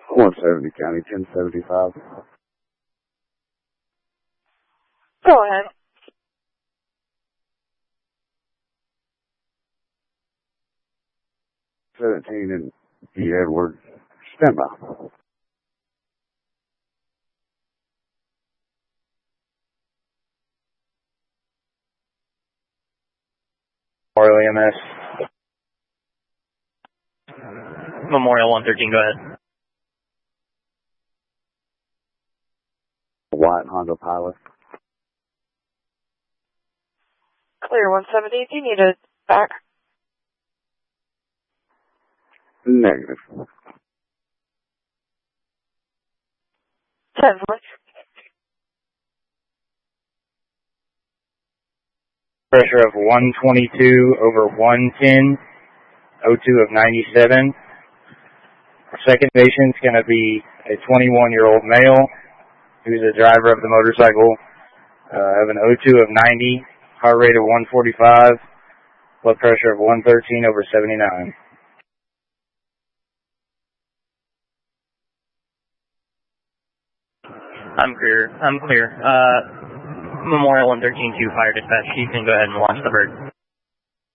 170 County, 1075. Go ahead. 17 and E. Edward. Stand by. Memorial EMS. Memorial 113, go ahead. White Honda Pilot. Clear 170. Do you need a back? Negative. 10. Pressure of 122 over 110, O2 of 97. Our second patient is going to be a 21-year-old male who's the driver of the motorcycle. Have an O2 of 90, heart rate of 145, blood pressure of 113 over 79. I'm clear. Memorial 113-2 fire dispatch. You can go ahead and launch the bird.